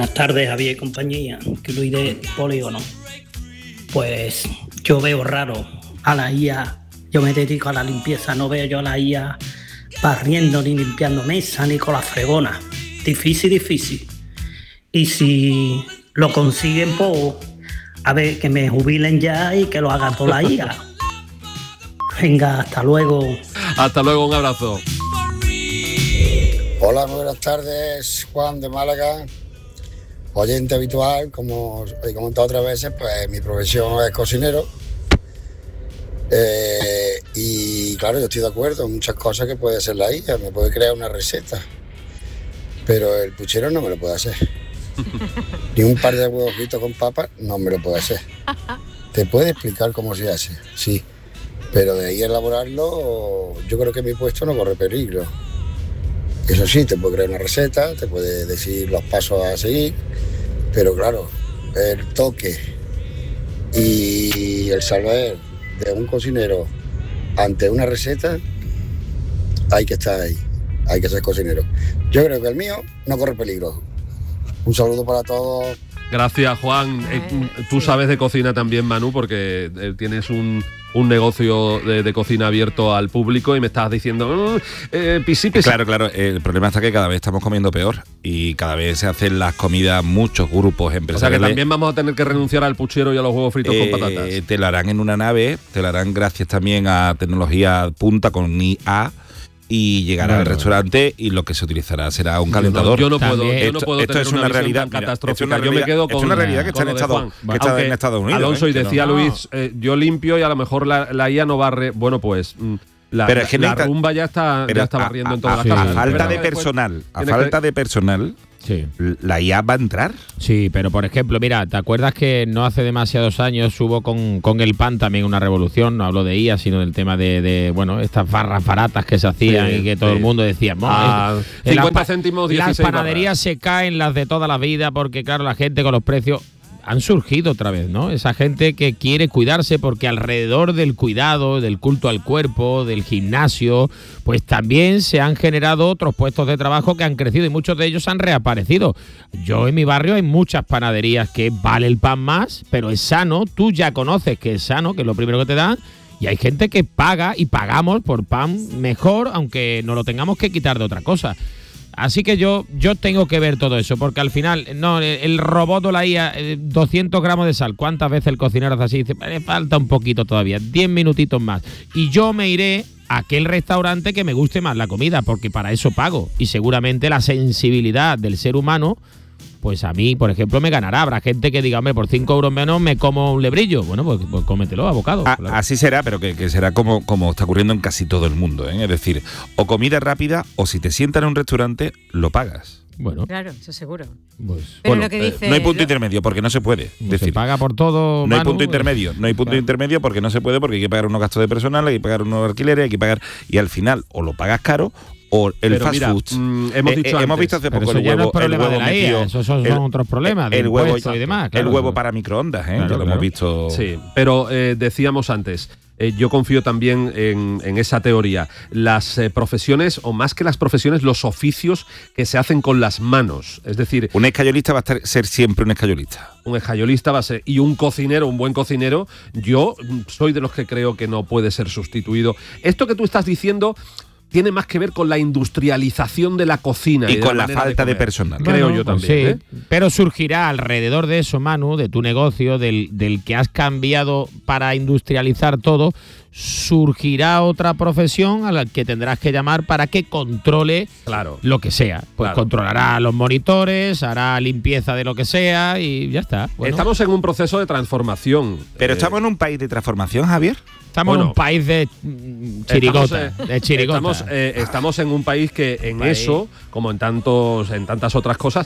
Buenas tardes, Javier y compañía, que Luis de Polígono. Pues yo veo raro a la IA, yo me dedico a la limpieza, no veo yo a la IA barriendo ni limpiando mesa ni con la fregona. Difícil. Y si lo consiguen, pues a ver, que me jubilen ya y que lo haga toda la IA. Venga, hasta luego. Hasta luego, un abrazo. Hola, muy buenas tardes, Juan de Málaga. Oyente habitual, como he comentado otras veces, pues mi profesión es cocinero. Y claro, yo estoy de acuerdo en muchas cosas que puede hacer la IA, me puede crear una receta, pero el puchero no me lo puede hacer. Ni un par de huevos fritos con papas no me lo puede hacer. ¿Te puede explicar cómo se hace? Sí, pero de ahí a elaborarlo, yo creo que mi puesto no corre peligro. Eso sí, te puede crear una receta, te puede decir los pasos a seguir, pero claro, el toque y el saber de un cocinero ante una receta, hay que estar ahí, hay que ser cocinero. Yo creo que el mío no corre peligro. Un saludo para todos. Gracias, Juan. Tú sabes de cocina también, Manu, porque tienes un negocio de cocina abierto al público y me estás diciendo pisi. Claro, el problema está que cada vez estamos comiendo peor y cada vez se hacen las comidas muchos grupos empresariales. O sea que también vamos a tener que renunciar al puchero y a los huevos fritos con patatas. Te lo harán en una nave, te lo harán gracias también a tecnología punta con IA, y llegará al restaurante y lo que se utilizará será un calentador. Yo no puedo esto tener es una realidad tan catastrófica. Yo me quedo con... Es una realidad que está en Estados Unidos. Alonso, y decía Luis, yo limpio y a lo mejor la IA no barre. Bueno, pues la rumba ya está barriendo en todas las casas. A falta de personal, sí, ¿la IA va a entrar? Sí, pero por ejemplo, mira, ¿te acuerdas que no hace demasiados años hubo con el pan también una revolución? No hablo de IA, sino del tema de estas barras baratas que se hacían y que todo el mundo decía, 50 céntimos, 16 las panaderías se caen, las de toda la vida, porque claro, la gente con los precios... Han surgido otra vez, ¿no? Esa gente que quiere cuidarse porque alrededor del cuidado, del culto al cuerpo, del gimnasio, pues también se han generado otros puestos de trabajo que han crecido y muchos de ellos han reaparecido. Yo en mi barrio hay muchas panaderías que vale el pan más, pero es sano, tú ya conoces que es sano, que es lo primero que te dan, y hay gente que paga y pagamos por pan mejor, aunque nos lo tengamos que quitar de otra cosa. Así que yo tengo que ver todo eso, porque al final, el robot o la IA, 200 gramos de sal, ¿cuántas veces el cocinero hace así? Dice, me falta un poquito todavía, 10 minutitos más. Y yo me iré a aquel restaurante que me guste más la comida, porque para eso pago. Y seguramente la sensibilidad del ser humano, pues a mí, por ejemplo, me ganará. Habrá gente que diga, hombre, por 5 euros menos me como un lebrillo. Bueno, pues cómetelo a bocado. Claro. Así será, pero que será como está ocurriendo en casi todo el mundo, ¿eh? Es decir, o comida rápida, o si te sientas en un restaurante, lo pagas. Bueno, claro, eso seguro. Pues, pero lo que dice, no hay punto intermedio porque no se puede. Se paga por todo. No hay punto intermedio. No hay punto intermedio porque no se puede, porque hay que pagar unos gastos de personal, hay que pagar unos alquileres, hay que pagar, y al final o lo pagas caro o el fast food. Hemos visto hace poco el huevo metido. Esos son otros problemas. El huevo y demás. Claro, el huevo para microondas, que lo hemos visto. Sí, pero decíamos antes. Yo confío también en esa teoría. Las profesiones, o más que las profesiones, los oficios que se hacen con las manos. Es decir... Un escayolista va a ser siempre un escayolista. Un escayolista va a ser... Y un cocinero, un buen cocinero, yo soy de los que creo que no puede ser sustituido. Esto que tú estás diciendo... tiene más que ver con la industrialización de la cocina. Y con la falta de personal. Creo yo también. Sí, pero surgirá alrededor de eso, Manu, de tu negocio, del que has cambiado para industrializar todo, surgirá otra profesión a la que tendrás que llamar para que controle lo que sea. Pues controlará los monitores, hará limpieza de lo que sea y ya está. Bueno. Estamos en un proceso de transformación. ¿Pero estamos en un país de transformación, Javier? Estamos en un país de chirigota. Estamos en un país que en eso, como en tantas otras cosas,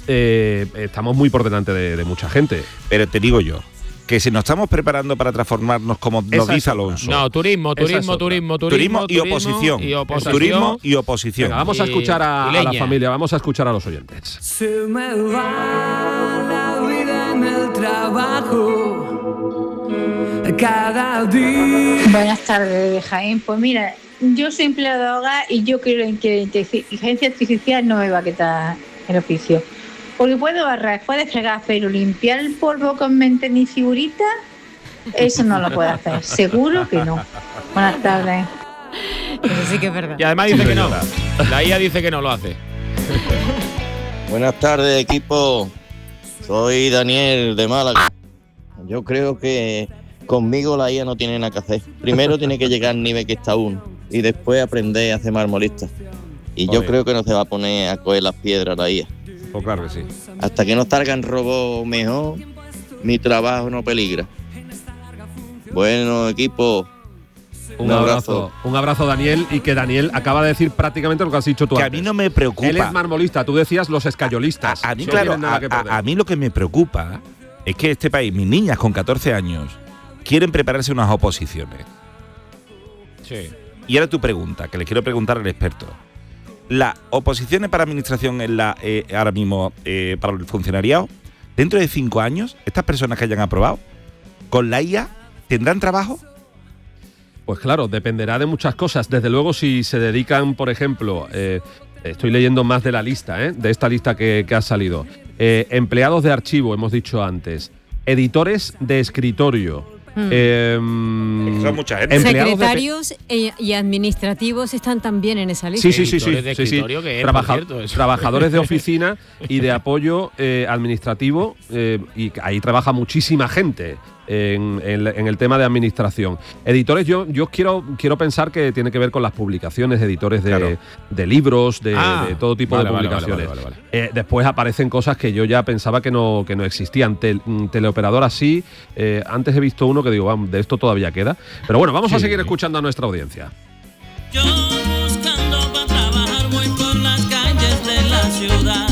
estamos muy por delante de mucha gente. Pero te digo yo, que si nos estamos preparando para transformarnos, como nos dice Alonso. No, turismo y oposición. Turismo y oposición. Venga, vamos a escuchar a la familia, vamos a escuchar a los oyentes. Se me va la vida en el trabajo cada día. Buenas tardes, Jaén. Pues mira, yo soy empleada de hogar y yo creo que la inteligencia artificial no me va a quitar el oficio. Porque puede barrer, puede fregar, pero limpiar el polvo con menten y figuritas, eso no lo puede hacer. Seguro que no. Buenas tardes. Eso sí que es verdad. Y además dice que no. La IA dice que no lo hace. Buenas tardes, equipo. Soy Daniel de Málaga. Yo creo que conmigo la IA no tiene nada que hacer. Primero tiene que llegar al nivel que está uno y después aprender a hacer marmolista. Y yo creo que no se va a poner a coger las piedras la IA. Pues claro que sí. Hasta que no salgan robots mejor, mi trabajo no peligra. Bueno, equipo. Un abrazo, Daniel, y que Daniel acaba de decir prácticamente lo que has dicho tú que antes. A mí no me preocupa. Él es marmolista, tú decías los escayolistas. A mí, claro, a mí lo que me preocupa es que este país, mis niñas con 14 años, quieren prepararse unas oposiciones. Sí. Y ahora tu pregunta, que le quiero preguntar al experto. Las oposiciones para administración ahora mismo para el funcionariado, dentro de 5 años, estas personas que hayan aprobado, con la IA, ¿tendrán trabajo? Pues claro, dependerá de muchas cosas. Desde luego, si se dedican, por ejemplo, estoy leyendo más de la lista, de esta lista que ha salido. Empleados de archivo, hemos dicho antes. Editores de escritorio. Son mucha gente. Secretarios y administrativos están también en esa lista. Sí. Trabajadores de oficina y de apoyo administrativo, y ahí trabaja muchísima gente en el tema de administración. Editores, yo quiero pensar que tiene que ver con las publicaciones, editores de libros, de todo tipo de publicaciones. Vale. Después aparecen cosas que yo ya pensaba que no existían. Teleoperador así, antes he visto uno que digo, vamos, de esto todavía queda. Pero bueno, vamos a seguir escuchando a nuestra audiencia. Yo buscando para trabajar voy por las calles de la ciudad.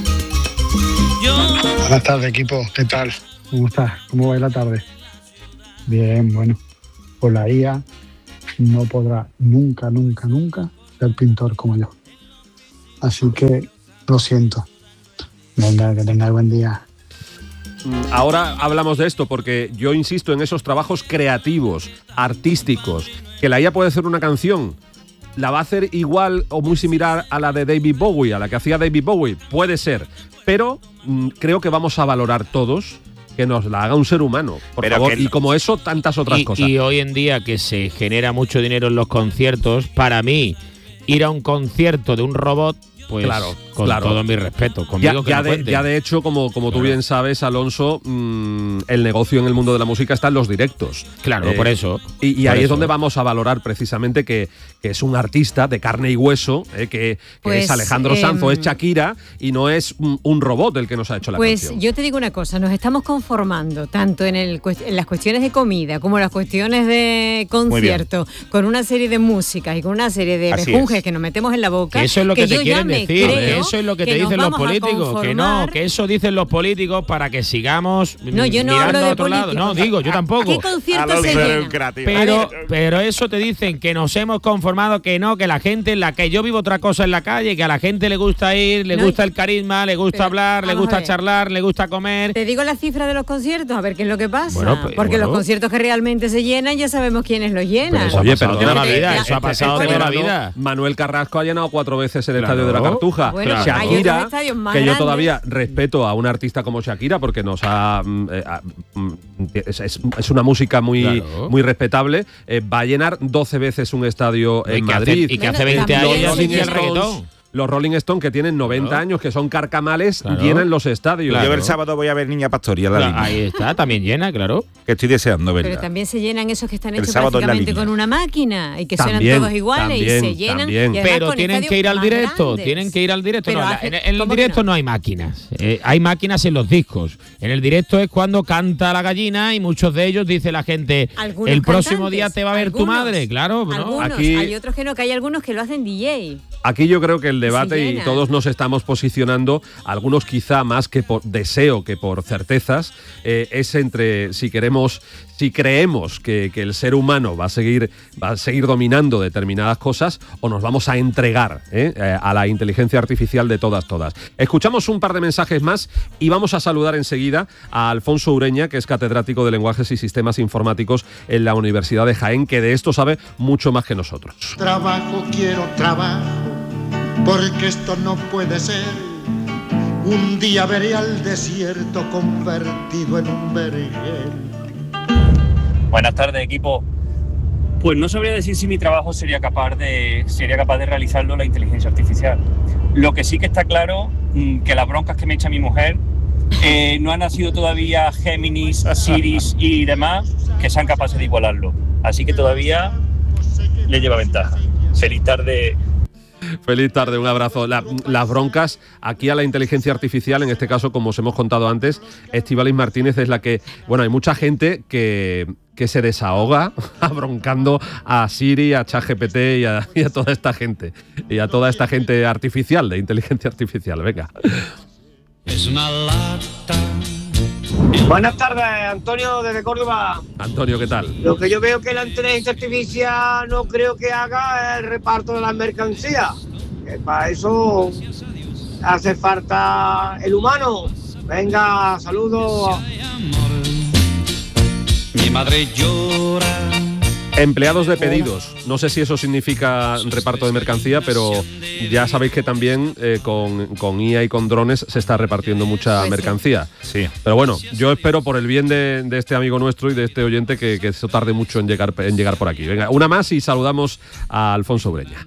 Buenas tardes, equipo. ¿Qué tal? ¿Cómo estás? ¿Cómo va la tarde? Bien, bueno. Pues la IA no podrá nunca ser pintor como yo. Así que lo siento. Venga, que tengáis buen día. Ahora hablamos de esto porque yo insisto en esos trabajos creativos, artísticos, que la IA puede hacer una canción. ¿La va a hacer igual o muy similar a la de David Bowie, a la que hacía David Bowie? Puede ser, pero creo que vamos a valorar todos que nos la haga un ser humano, por favor, y como eso, tantas otras cosas. Y hoy en día que se genera mucho dinero en los conciertos, para mí, ir a un concierto de un robot, pues claro, con todo mi respeto, conmigo ya de hecho, como tú bien sabes, Alonso, el negocio en el mundo de la música está en los directos. Claro, por eso. Y ahí es donde vamos a valorar precisamente que es un artista de carne y hueso, que es Alejandro Sanz o es Shakira, y no es un robot el que nos ha hecho la canción. Pues yo te digo una cosa, nos estamos conformando tanto en las cuestiones de comida como en las cuestiones de concierto, con una serie de músicas y con una serie de mejunjes que nos metemos en la boca. Que eso es lo que te quieren decir, eso es lo que te dicen los políticos, que eso dicen los políticos para que sigamos mirando a otro lado. No, digo, yo tampoco. ¿Qué concierto se llena? Pero eso te dicen que nos hemos conformado, que no, que la gente, que yo vivo otra cosa en la calle, que a la gente le gusta ir, le gusta el carisma, le gusta hablar, le gusta charlar, le gusta comer. Te digo la cifra de los conciertos, a ver qué es lo que pasa. Porque los conciertos que realmente se llenan, ya sabemos quiénes los llenan. Oye, perdona la vida, eso ha pasado de la vida. Manuel Carrasco ha llenado 4 veces el estadio de la Cartuja. Bueno, Shakira, que yo grandes. Todavía respeto a un artista como Shakira porque nos es una música muy respetable, va a llenar 12 veces un estadio en Madrid. Y que hace 20 años ya hacía el reggaetón. Los Rolling Stones, que tienen 90 años, que son carcamales, llenan los estadios. Yo el sábado voy a ver Niña Pastori. Ahí está, también llena, claro. Que estoy deseando verla. Pero también se llenan esos que están hechos prácticamente con una máquina y que suenan todos iguales y se llenan. Pero tienen que ir al directo, tienen que ir al directo. En el directo no hay máquinas, hay máquinas en los discos. En el directo es cuando canta la gallina y muchos de ellos dice la gente, el próximo día te va a ver tu madre, claro. Aquí hay otros que no, que hay algunos que lo hacen DJ. Aquí yo creo que el debate, y todos nos estamos posicionando, algunos quizá más que por deseo que por certezas, es entre si creemos que el ser humano va a seguir dominando determinadas cosas o nos vamos a entregar a la inteligencia artificial de todas. Escuchamos un par de mensajes más y vamos a saludar enseguida a Alfonso Ureña, que es catedrático de Lenguajes y Sistemas Informáticos en la Universidad de Jaén, que de esto sabe mucho más que nosotros. Quiero trabajo, porque esto no puede ser Un día veré al desierto convertido en un vergel. Buenas tardes, equipo. Pues no sabría decir si mi trabajo sería capaz de realizarlo la inteligencia artificial. Lo que sí que está claro, que las broncas que me echa mi mujer, no han nacido todavía Géminis, Siris y demás que sean capaces de igualarlo. Así que todavía le lleva ventaja. Feliz tarde. Feliz tarde, un abrazo. Las broncas aquí a la inteligencia artificial, en este caso, como os hemos contado antes, Estíbaliz Martínez es la que... Bueno, hay mucha gente que se desahoga abroncando a Siri, a ChatGPT y a toda esta gente. Y a toda esta gente artificial, de inteligencia artificial. Venga. Es una lata. Buenas tardes, Antonio, desde Córdoba. Antonio, ¿qué tal? Lo que yo veo que la inteligencia artificial no creo que haga el reparto de las mercancías. Que para eso hace falta el humano. Venga, saludos. Mi madre llora. Empleados de pedidos. No sé si eso significa reparto de mercancía, pero ya sabéis que también con IA y con drones se está repartiendo mucha mercancía. Sí. Pero bueno, yo espero por el bien de este amigo nuestro y de este oyente que eso tarde mucho en llegar por aquí. Venga, una más y saludamos a Alfonso Ureña.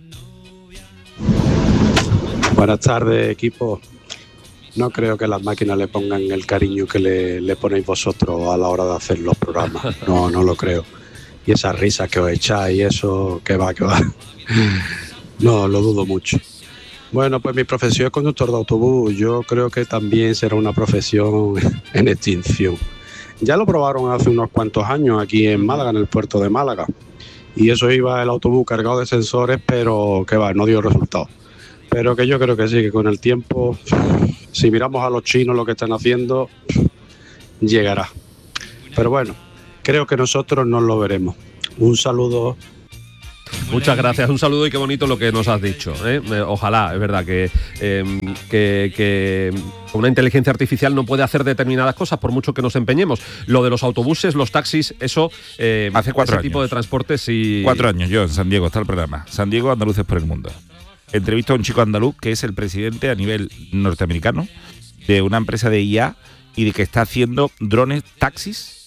Buenas tardes, equipo. No creo que las máquinas le pongan el cariño que le ponéis vosotros a la hora de hacer los programas. No lo creo. Y esas risas que os echáis y eso, que va. No, lo dudo mucho. Bueno, pues mi profesión es conductor de autobús. Yo creo que también será una profesión en extinción. Ya lo probaron hace unos cuantos años aquí en Málaga, en el puerto de Málaga. Y eso iba el autobús cargado de sensores, pero que va, no dio resultado. Pero que yo creo que sí, que con el tiempo, si miramos a los chinos lo que están haciendo, llegará. Pero bueno, creo que nosotros no lo veremos. Un saludo. Muchas gracias, un saludo y qué bonito lo que nos has dicho, ¿eh? Ojalá, es verdad que una inteligencia artificial no puede hacer determinadas cosas por mucho que nos empeñemos. Lo de los autobuses, los taxis, eso hace 4 años. Tipo de transporte sí. 4 años yo en San Diego, está el programa. San Diego, Andaluces por el Mundo. Entrevisto a un chico andaluz que es el presidente a nivel norteamericano de una empresa de IA y de que está haciendo drones taxis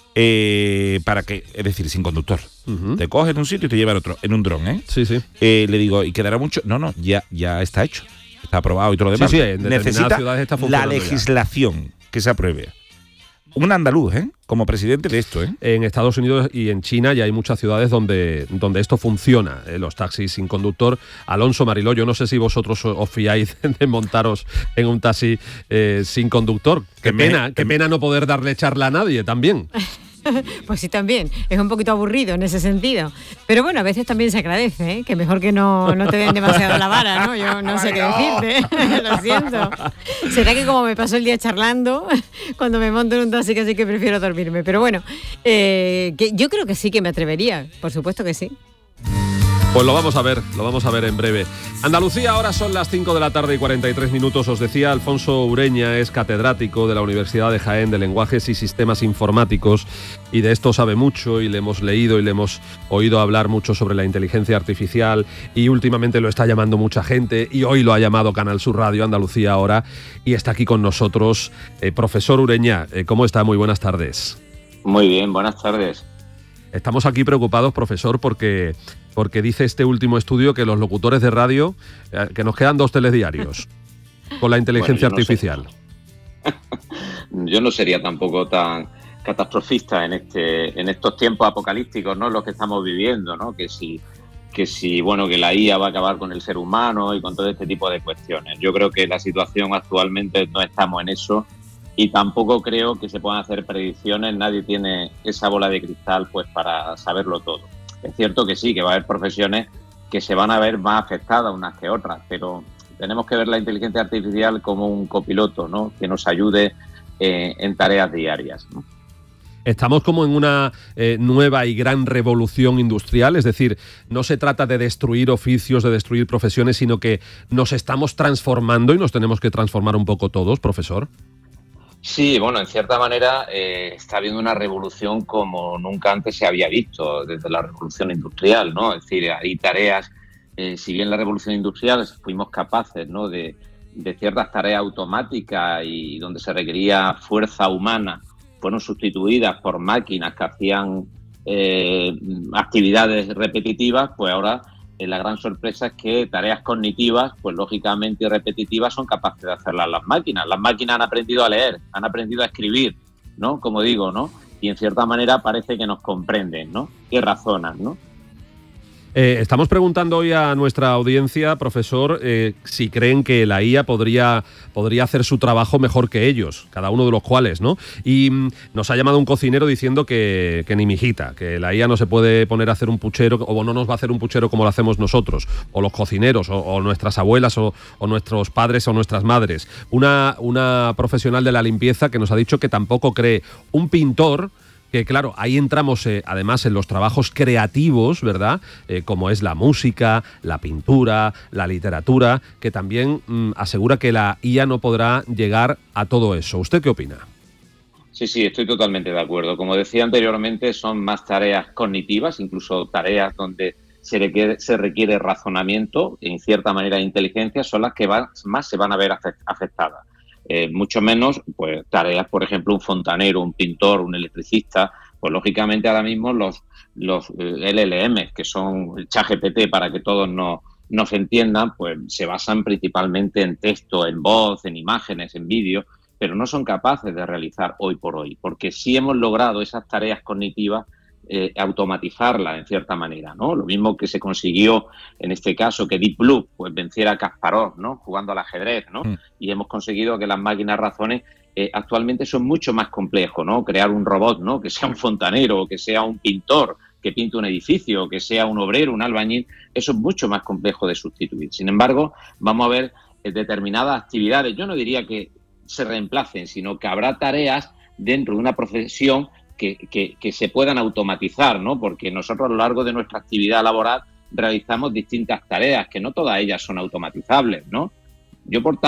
para que, es decir, sin conductor. Te cogen en un sitio y te llevan a otro, en un dron, ¿eh? Sí. Le digo, ¿y quedará mucho? No, ya está hecho. Está aprobado y todo lo demás. Sí, en necesita ciudades está la legislación que se apruebe. Un andaluz, como presidente de esto, En Estados Unidos y en China ya hay muchas ciudades donde esto funciona, los taxis sin conductor. Alonso, Mariló, yo no sé si vosotros os fiáis de montaros en un taxi sin conductor. Qué pena no poder darle charla a nadie también. Pues sí, también. Es un poquito aburrido en ese sentido. Pero bueno, a veces también se agradece, ¿eh? Que mejor que no te den demasiado la vara, ¿no? Yo no sé qué decirte. Lo siento. Será que como me paso el día charlando, cuando me monto en un taxi casi que prefiero dormirme. Pero bueno, que yo creo que sí que me atrevería. Por supuesto que sí. Pues lo vamos a ver en breve. Andalucía, ahora son las 5 de la tarde y 43 minutos. Os decía, Alfonso Ureña es catedrático de la Universidad de Jaén de Lenguajes y Sistemas Informáticos y de esto sabe mucho y le hemos leído y le hemos oído hablar mucho sobre la inteligencia artificial y últimamente lo está llamando mucha gente y hoy lo ha llamado Canal Sur Radio, Andalucía ahora, y está aquí con nosotros. Profesor Ureña, ¿cómo está? Muy buenas tardes. Muy bien, buenas tardes. Estamos aquí preocupados, profesor, porque dice este último estudio que los locutores de radio, que nos quedan 2 telediarios con la inteligencia artificial. Yo no sería tampoco tan catastrofista en estos tiempos apocalípticos, ¿no? Los que estamos viviendo, ¿no? Que la IA va a acabar con el ser humano y con todo este tipo de cuestiones. Yo creo que la situación actualmente no estamos en eso. Y tampoco creo que se puedan hacer predicciones, nadie tiene esa bola de cristal pues para saberlo todo. Es cierto que sí, que va a haber profesiones que se van a ver más afectadas unas que otras, pero tenemos que ver la inteligencia artificial como un copiloto, ¿no? Que nos ayude en tareas diarias, ¿no? Estamos como en una nueva y gran revolución industrial, es decir, no se trata de destruir oficios, de destruir profesiones, sino que nos estamos transformando y nos tenemos que transformar un poco todos, profesor. Sí, bueno, en cierta manera está habiendo una revolución como nunca antes se había visto desde la revolución industrial, ¿no? Es decir, hay tareas, si bien la revolución industrial fuimos capaces, ¿no?, de ciertas tareas automáticas y donde se requería fuerza humana fueron sustituidas por máquinas que hacían actividades repetitivas, pues ahora la gran sorpresa es que tareas cognitivas, pues lógicamente repetitivas, son capaces de hacerlas las máquinas. Las máquinas han aprendido a leer, han aprendido a escribir, ¿no? Como digo, ¿no? Y en cierta manera parece que nos comprenden, ¿no? Y razonan, ¿no? Estamos preguntando hoy a nuestra audiencia, profesor, si creen que la IA podría hacer su trabajo mejor que ellos, cada uno de los cuales, ¿no? Y nos ha llamado un cocinero diciendo que ni mijita, que la IA no se puede poner a hacer un puchero, o no nos va a hacer un puchero como lo hacemos nosotros, o los cocineros, o nuestras abuelas, o nuestros padres, o nuestras madres. Una profesional de la limpieza que nos ha dicho que tampoco cree. Un pintor, que claro, ahí entramos además en los trabajos creativos, ¿verdad? Como es la música, la pintura, la literatura, que también asegura que la IA no podrá llegar a todo eso. ¿Usted qué opina? Sí, estoy totalmente de acuerdo. Como decía anteriormente, son más tareas cognitivas, incluso tareas donde se requiere razonamiento, en cierta manera inteligencia, son las que más se van a ver afectadas. Mucho menos pues tareas, por ejemplo, un fontanero, un pintor, un electricista. Pues lógicamente ahora mismo los LLM, que son el ChatGPT, para que todos nos entiendan, pues se basan principalmente en texto, en voz, en imágenes, en vídeo, pero no son capaces de realizar hoy por hoy, porque sí hemos logrado esas tareas cognitivas automatizarla en cierta manera, ¿no? Lo mismo que se consiguió en este caso que Deep Blue pues venciera a Kasparov, ¿no? Jugando al ajedrez, ¿no? Y hemos conseguido que las máquinas razones actualmente son mucho más complejos, ¿no? Crear un robot, ¿no? Que sea un fontanero, que sea un pintor, que pinte un edificio, que sea un obrero, un albañil, eso es mucho más complejo de sustituir. Sin embargo, vamos a ver determinadas actividades, yo no diría que se reemplacen, sino que habrá tareas dentro de una profesión que se puedan automatizar, ¿no? Porque nosotros a lo largo de nuestra actividad laboral realizamos distintas tareas, que no todas ellas son automatizables, ¿no? Yo, por tanto,